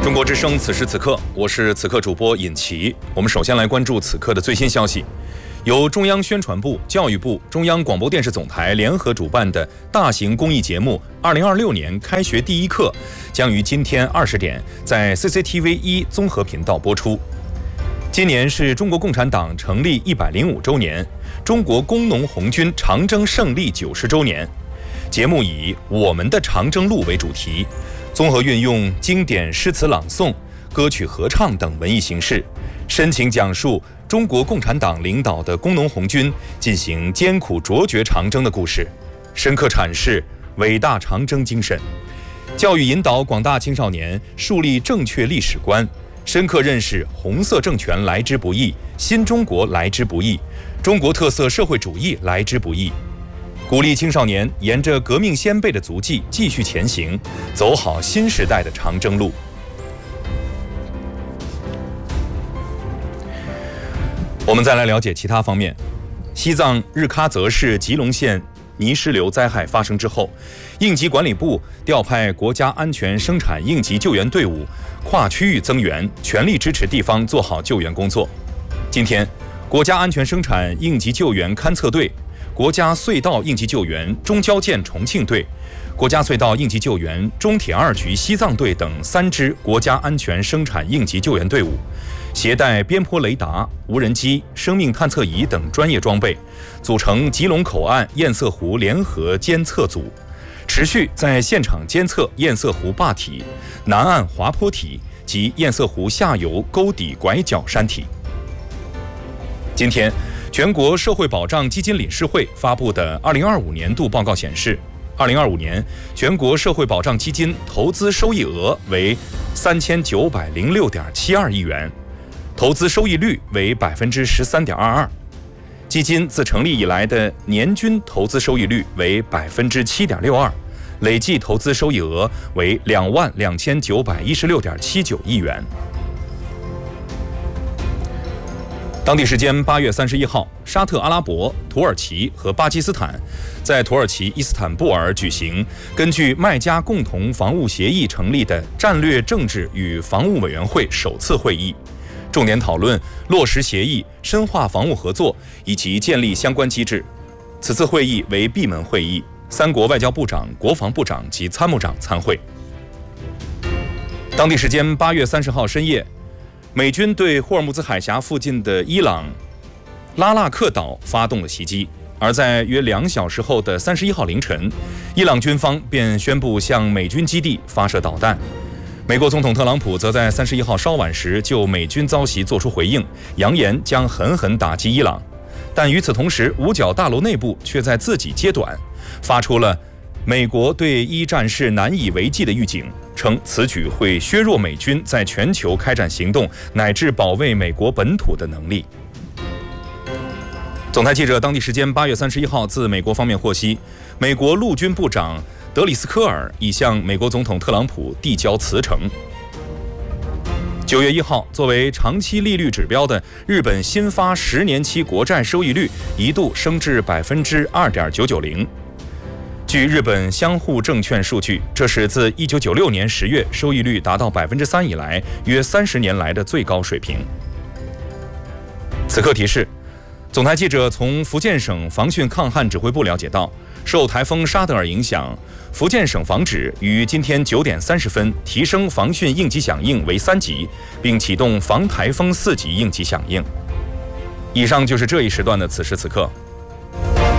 中国之声，此时此刻，我是此刻主播尹奇。我们首先来关注此刻的最新消息。由中央宣传部、教育部、中央广播电视总台联合主办的大型公益节目2026年开学第一课，将于今天20点在 CCTV1 综合频道播出。今年是中国共产党成立105周年，中国工农红军长征胜利90周年。节目以“我们的长征路”为主题，综合运用经典诗词朗诵、歌曲合唱等文艺形式，深情讲述中国共产党领导的工农红军进行艰苦卓绝长征的故事，深刻阐释伟大长征精神，教育引导广大青少年树立正确历史观，深刻认识红色政权来之不易，新中国来之不易，中国特色社会主义来之不易，鼓励青少年沿着革命先辈的足迹继续前行，走好新时代的长征路。我们再来了解其他方面。西藏日喀则市吉隆县泥石流灾害发生之后，应急管理部调派国家安全生产应急救援队伍跨区域增援，全力支持地方做好救援工作。今天，国家安全生产应急救援勘测队、国家隧道应急救援中交建重庆队、国家隧道应急救援中铁二局西藏队等3支国家安全生产应急救援队伍，携带边坡雷达、无人机、生命探测仪等专业装备，组成吉隆口岸堰塞湖联合监测组，持续在现场监测堰塞湖坝体、南岸滑坡体及堰塞湖下游沟底拐角山体。今天，全国社会保障基金理事会发布的2025年度报告显示，2025年全国社会保障基金投资收益额为3906.72亿元，投资收益率为13.22%，基金自成立以来的年均投资收益率为7.62%，累计投资收益额为22916.79亿元。当地时间8月31号，沙特阿拉伯、土耳其和巴基斯坦在土耳其伊斯坦布尔举行根据麦加共同防务协议成立的战略政治与防务委员会首次会议，重点讨论落实协议、深化防务合作以及建立相关机制。此次会议为闭门会议，3国外交部长、国防部长及参谋长参会。当地时间8月30号深夜，美军对霍尔木兹海峡附近的伊朗拉纳克岛发动了袭击，而在约2小时后的31号凌晨，伊朗军方便宣布向美军基地发射导弹。美国总统特朗普则在31号稍晚时就美军遭袭作出回应，扬言将狠狠打击伊朗。但与此同时，五角大楼内部却在自己揭短，发出了美国对伊战事难以为继的预警，称此举会削弱美军在全球开展行动乃至保卫美国本土的能力。总台记者当地时间8月31号自美国方面获悉，美国陆军部长德里斯科尔已向美国总统特朗普递交辞呈。9月1号，作为长期利率指标的日本新发10年期国债收益率一度升至2.990%。据日本相互证券数据，这是自1996年10月收益率达到3%以来，约30年来的最高水平。此刻提示，总台记者从福建省防汛抗旱指挥部了解到，受台风沙德尔影响，福建省防指于今天9点30分提升防汛应急响应为3级，并启动防台风4级应急响应。以上就是这一时段的此时此刻。